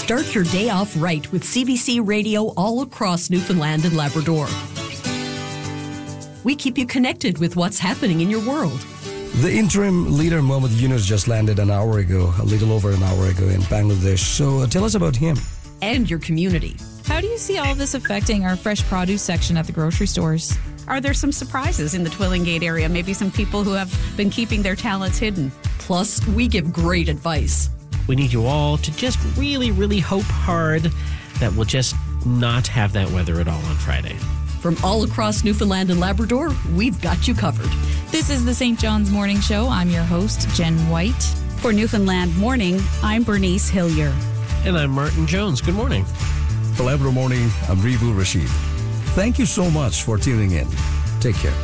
Start your day off right with CBC Radio all across Newfoundland and Labrador. We keep you connected with what's happening in your world. The interim leader, Mohamed Yunus, just landed a little over an hour ago in Bangladesh. So tell us about him. And your community. How do you see all of this affecting our fresh produce section at the grocery stores? Are there some surprises in the Twillingate area? Maybe some people who have been keeping their talents hidden. Plus, we give great advice. We need you all to just really, really hope hard that we'll just not have that weather at all on Friday. From all across Newfoundland and Labrador, we've got you covered. This is the St. John's Morning Show. I'm your host, Jen White. For Newfoundland Morning, I'm Bernice Hillier. And I'm Martin Jones. Good morning. For Labrador Morning, I'm Rivu Rashid. Thank you so much for tuning in. Take care.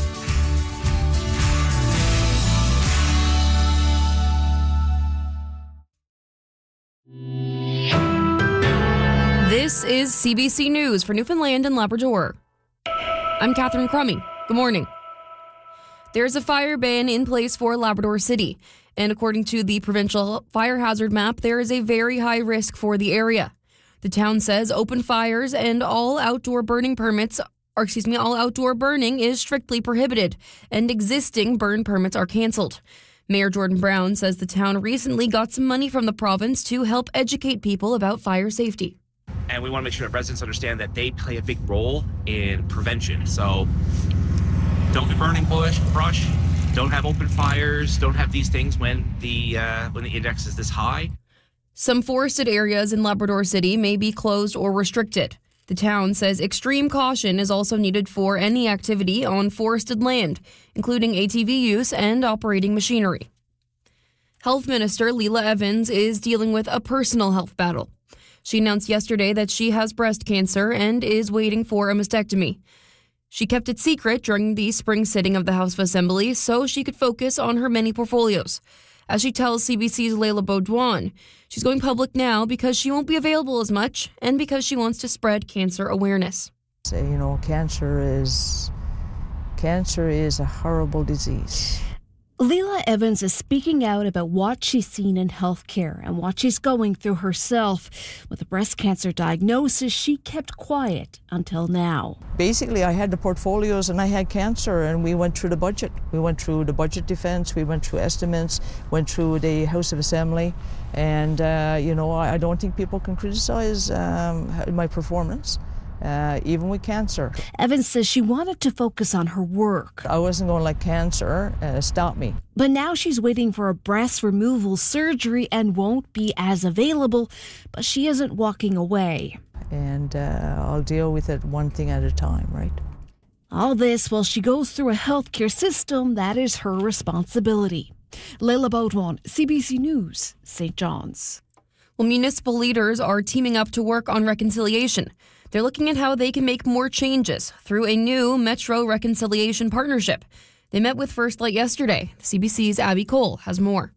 This is CBC News for Newfoundland and Labrador. I'm Catherine Crummy. Good morning. There's a fire ban in place for Labrador City, and according to the provincial fire hazard map, there is a very high risk for the area. The town says open fires and all outdoor burning is strictly prohibited, and existing burn permits are cancelled. Mayor Jordan Brown says the town recently got some money from the province to help educate people about fire safety. And we want to make sure that residents understand that they play a big role in prevention. So don't be burning brush, don't have open fires, don't have these things when the index is this high. Some forested areas in Labrador City may be closed or restricted. The town says extreme caution is also needed for any activity on forested land, including ATV use and operating machinery. Health Minister Leela Evans is dealing with a personal health battle. She announced yesterday that she has breast cancer and is waiting for a mastectomy. She kept it secret during the spring sitting of the House of Assembly so she could focus on her many portfolios. As she tells CBC's Leila Baudouin, she's going public now because she won't be available as much and because she wants to spread cancer awareness. Cancer is a horrible disease. Leela Evans is speaking out about what she's seen in healthcare and what she's going through herself. With a breast cancer diagnosis, she kept quiet until now. Basically, I had the portfolios and I had cancer, and we went through the budget. We went through the budget defense, we went through estimates, went through the House of Assembly, and, I don't think people can criticize my performance. Even with cancer. Evans says she wanted to focus on her work. I wasn't going to let cancer stop me. But now she's waiting for a breast removal surgery and won't be as available, but she isn't walking away. And I'll deal with it one thing at a time, right? All this while she goes through a healthcare system that is her responsibility. Leila Baudouin, CBC News, St. John's. Well, municipal leaders are teaming up to work on reconciliation. They're looking at how they can make more changes through a new Metro Reconciliation Partnership. They met with First Light yesterday. CBC's Abby Cole has more.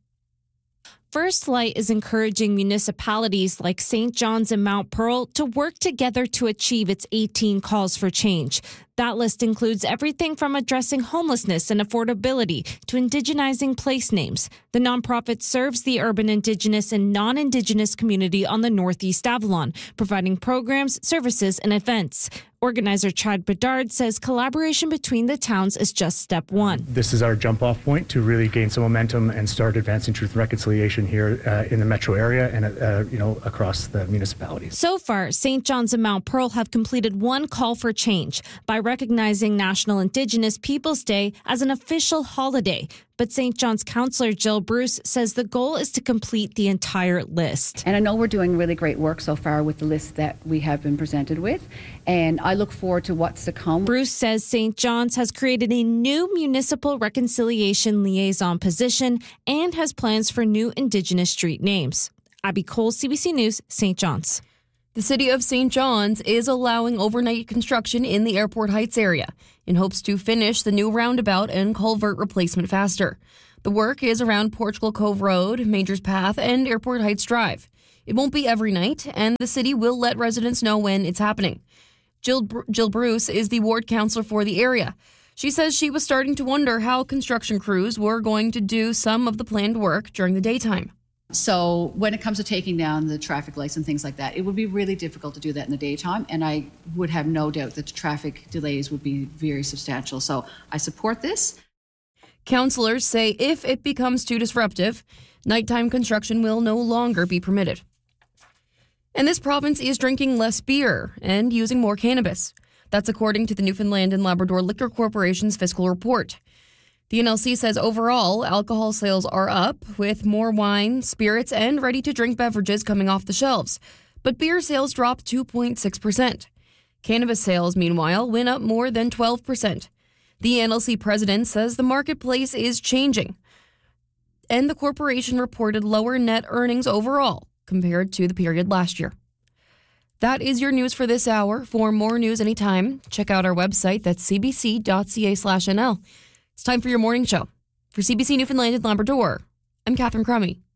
First Light is encouraging municipalities like St. John's and Mount Pearl to work together to achieve its 18 calls for change. That list includes everything from addressing homelessness and affordability to indigenizing place names. The nonprofit serves the urban Indigenous and non-Indigenous community on the Northeast Avalon, providing programs, services, and events. Organizer Chad Bedard says collaboration between the towns is just step one. This is our jump-off point to really gain some momentum and start advancing truth and reconciliation here in the metro area and across the municipalities. So far, St. John's and Mount Pearl have completed one call for change by recognizing National Indigenous Peoples Day as an official holiday. But St. John's Councillor Jill Bruce says the goal is to complete the entire list. And I know we're doing really great work so far with the list that we have been presented with, and I look forward to what's to come. Bruce says St. John's has created a new municipal reconciliation liaison position and has plans for new Indigenous street names. Abby Cole, CBC News, St. John's. The city of St. John's is allowing overnight construction in the Airport Heights area in hopes to finish the new roundabout and culvert replacement faster. The work is around Portugal Cove Road, Majors Path, and Airport Heights Drive. It won't be every night, and the city will let residents know when it's happening. Jill Bruce is the ward councillor for the area. She says she was starting to wonder how construction crews were going to do some of the planned work during the daytime. So when it comes to taking down the traffic lights and things like that, it would be really difficult to do that in the daytime, and I would have no doubt that the traffic delays would be very substantial. So I support this. Councillors say if it becomes too disruptive, nighttime construction will no longer be permitted. And this province is drinking less beer and using more cannabis. That's according to the Newfoundland and Labrador Liquor Corporation's fiscal report. The NLC says overall, alcohol sales are up, with more wine, spirits, and ready-to-drink beverages coming off the shelves. But beer sales dropped 2.6%. Cannabis sales, meanwhile, went up more than 12%. The NLC president says the marketplace is changing. And the corporation reported lower net earnings overall compared to the period last year. That is your news for this hour. For more news anytime, check out our website. That's cbc.ca/NL. It's time for your morning show. For CBC Newfoundland and Labrador, I'm Catherine Crummy.